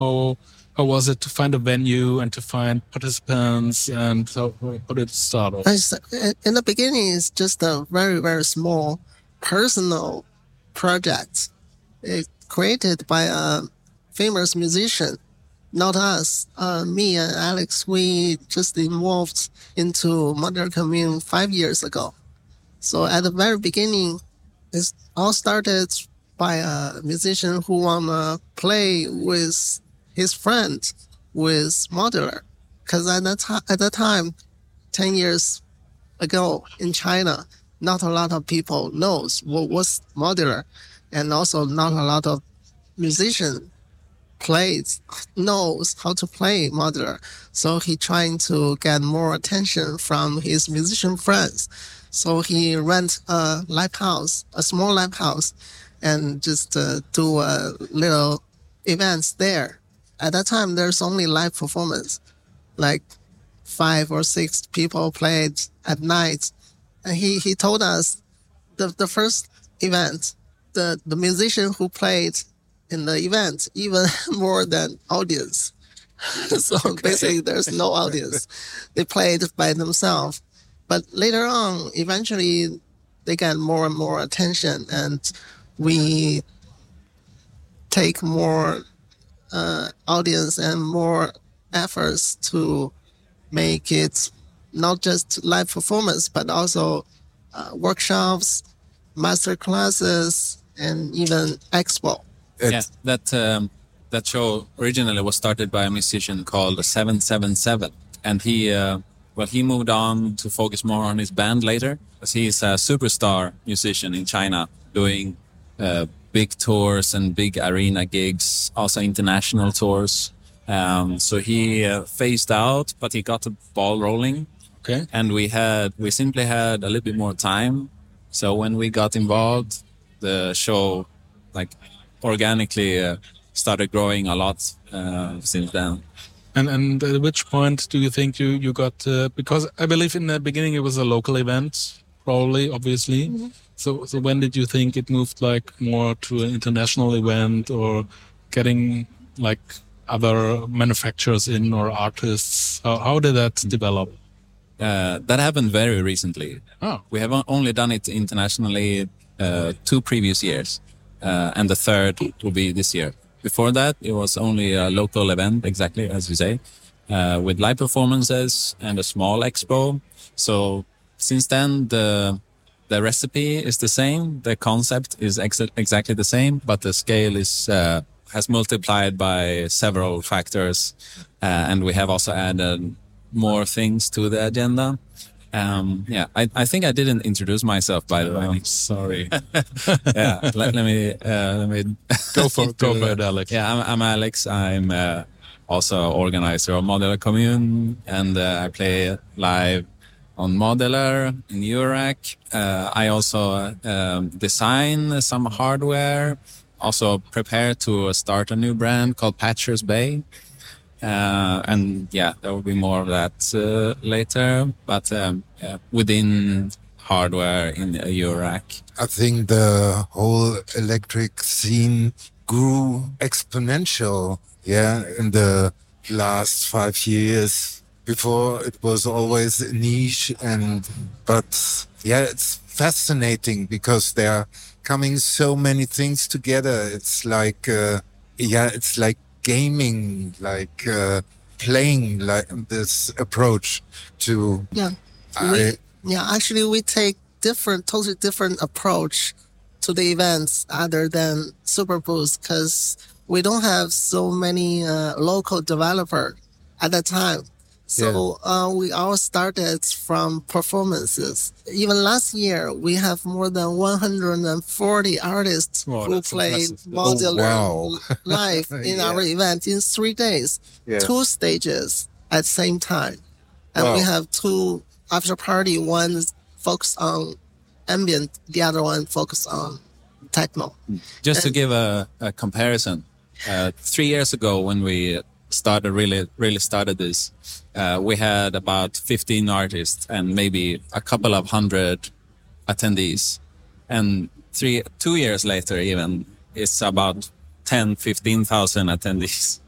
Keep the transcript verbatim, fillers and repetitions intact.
How how was it to find a venue and to find participants, and how, how did it start off? I s- in in the beginning, it's just a very, very small personal project. It created by a famous musician, not us. Uh, me and Alex, we just involved into Modular Commune five years ago. So at the very beginning, it all started by a musician who wanna play with his friend with Modular. Because at that, ti- at that time, ten years ago in China, not a lot of people knows what was modular, and also not a lot of musician plays knows how to play modular. So he trying to get more attention from his musician friends. So he rent a live house, a small live house, and just uh, do a little events there. At that time, there's only live performance, like five or six people played at night. And he, he told us the, the first event, the, the musician who played in the event even more than audience. So basically there's no audience. They played by themselves. But later on, eventually they get more and more attention, and we take more uh, audience and more efforts to make it not just live performance, but also uh, workshops, master classes, and even expo. Yeah, that um, that show originally was started by a musician called seven seven seven, and he uh, well he moved on to focus more on his band later, because he's a superstar musician in China, doing uh, big tours and big arena gigs, also international tours. Um, so he uh, phased out, but he got the ball rolling. Okay. And we had we simply had a little bit more time. So when we got involved, the show like organically uh, started growing a lot uh, since then. And and at which point do you think you you got? Uh, because I believe in the beginning it was a local event, probably, obviously. Mm-hmm. So so when did you think it moved like more to an international event, or getting like other manufacturers in or artists? How, how did that develop? Uh, that happened very recently. Oh. We have only done it internationally uh, two previous years, uh, and the third will be this year. Before that, it was only a local event, exactly as you say, uh, with live performances and a small expo. So since then, the the recipe is the same, the concept is ex- exactly the same, but the scale is uh, has multiplied by several factors, uh, and we have also added more things to the agenda. Um, yeah, I, I think I didn't introduce myself, by the way. I'm sorry. yeah, let, let me uh, let me go for go for it, Alex. Yeah, I'm, I'm Alex. I'm uh, also organizer of Modular Commune, and uh, I play live on Modular in Eurorack. Uh, I also um, design some hardware. Also prepare to start a new brand called Patchers Bay. Uh, and yeah, there will be more of that uh, later, but um, yeah, within hardware in uh, Eurorack. I think the whole electric scene grew exponential, yeah, in the last five years. Before it was always a niche, and but yeah, it's fascinating because there are coming so many things together. It's like uh, yeah, it's like gaming, like uh, playing, like this approach to Yeah. I, We, yeah, actually we take different, totally different approach to the events other than Superboost, because we don't have so many uh, local developer at that time. So uh, we all started from performances. Even last year, we have more than one hundred forty artists Wow, who that's played impressive. modular Oh, wow. live in Yeah. our event in three days, Yeah. two stages at the same time. And we Wow. have two after party, one focused on ambient, the other one focused on techno. Just to And- give a, a comparison, uh, three years ago when we started really really started this, uh, we had about fifteen artists and maybe a couple of hundred attendees, and three two years later even it's about ten fifteen thousand attendees.